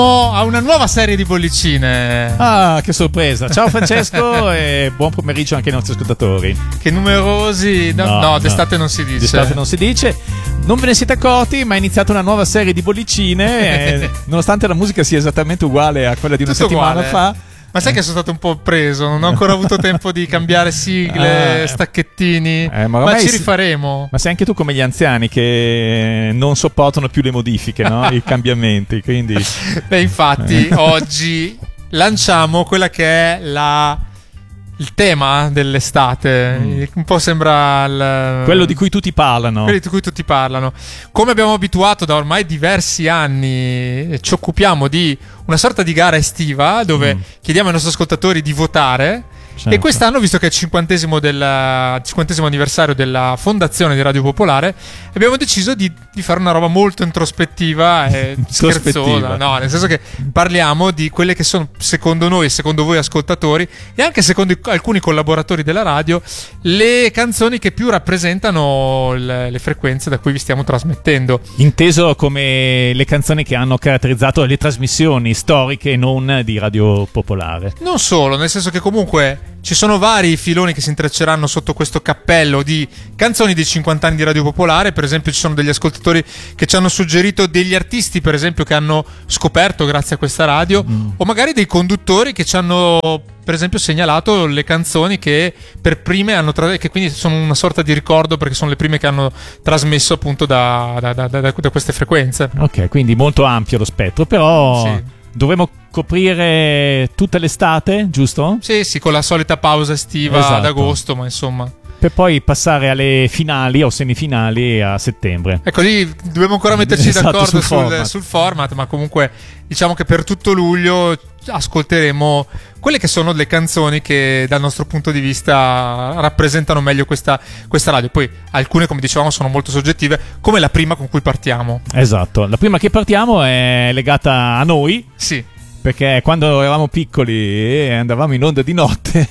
A una nuova serie di bollicine. Ah, che sorpresa. Ciao Francesco e buon pomeriggio anche ai nostri ascoltatori. Che numerosi. No, d'estate non si dice. D'estate non si dice. Non ve ne siete accorti, ma è iniziata una nuova serie di bollicine nonostante la musica sia esattamente uguale a quella di una settimana fa. Ma sai che sono stato un po' preso, non ho ancora avuto tempo di cambiare sigle, stacchettini, ma ci rifaremo. Ma sei anche tu come gli anziani che non sopportano più le modifiche, no? I cambiamenti, quindi... Beh, infatti, oggi lanciamo quella che è il tema dell'estate. Un po' sembra quello di cui tutti parlano. Quello di cui tutti parlano. Come abbiamo abituato da ormai diversi anni, ci occupiamo di una sorta di gara estiva dove chiediamo ai nostri ascoltatori di votare. Certo. E quest'anno, visto che è il 50° anniversario della fondazione di Radio Popolare, abbiamo deciso di fare una roba molto introspettiva e scherzosa. No, nel senso che parliamo di quelle che sono, secondo noi e secondo voi ascoltatori, e anche secondo alcuni collaboratori della radio, le canzoni che più rappresentano le frequenze da cui vi stiamo trasmettendo. Inteso come le canzoni che hanno caratterizzato le trasmissioni storiche non di Radio Popolare. Non solo, nel senso che comunque ci sono vari filoni che si intrecceranno sotto questo cappello di canzoni dei 50 anni di Radio Popolare. Per esempio, ci sono degli ascoltatori che ci hanno suggerito degli artisti, per esempio, che hanno scoperto grazie a questa radio, o magari dei conduttori che ci hanno, per esempio, segnalato le canzoni che per prime hanno che quindi sono una sorta di ricordo perché sono le prime che hanno trasmesso appunto da queste frequenze. Ok, quindi molto ampio lo spettro, però sì. Dovremmo coprire tutta l'estate, giusto? Sì, con la solita pausa estiva ad agosto, ma insomma. Per poi passare alle finali o semifinali a settembre. Ecco, lì dobbiamo ancora metterci d'accordo sul format, ma comunque diciamo che per tutto luglio ascolteremo quelle che sono le canzoni che dal nostro punto di vista rappresentano meglio questa radio. Poi alcune, come dicevamo, sono molto soggettive, come la prima con cui partiamo. Esatto, la prima che partiamo è legata a noi. Sì. Perché quando eravamo piccoli e andavamo in onda di notte,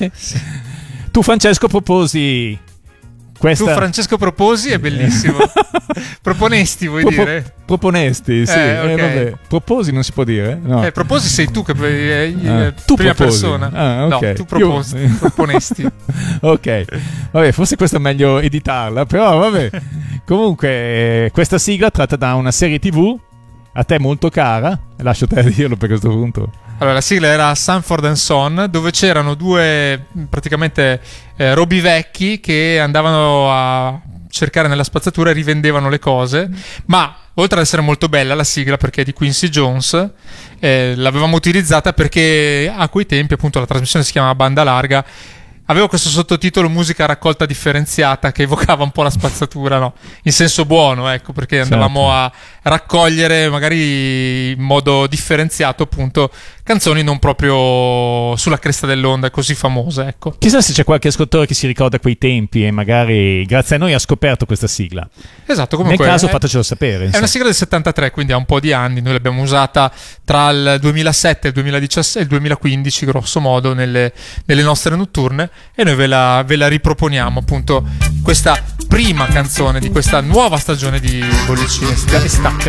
tu Francesco proposi questa... Tu Francesco proposi, è bellissimo. Proponesti, vuoi dire? Proponesti, sì. Okay. Vabbè. Proposi non si può dire? No. Proposi sei tu che tu prima proposi. persona. Okay. No, tu proponesti. Ok. Vabbè, forse questo è meglio editarla, però vabbè. Comunque, questa sigla tratta da una serie TV a te molto cara, lascio te dirlo per questo punto. Allora, la sigla era Sanford & Son, dove c'erano due praticamente robi vecchi che andavano a cercare nella spazzatura e rivendevano le cose. Ma oltre ad essere molto bella la sigla, perché è di Quincy Jones, l'avevamo utilizzata perché a quei tempi appunto la trasmissione si chiamava Banda Larga. Aveva questo sottotitolo musica raccolta differenziata che evocava un po' la spazzatura, no? In senso buono, ecco, perché andavamo a raccogliere magari in modo differenziato appunto canzoni non proprio sulla cresta dell'onda così famose, ecco. Chissà se c'è qualche ascoltatore che si ricorda quei tempi e magari grazie a noi ha scoperto questa sigla. Esatto, comunque nel caso fatecelo sapere. È una sigla del 73, quindi ha un po' di anni. Noi l'abbiamo usata tra il 2007 il 2017 e il 2015 grosso modo nelle nostre notturne, e noi ve la riproponiamo appunto questa prima canzone di questa nuova stagione di Bollicine estate.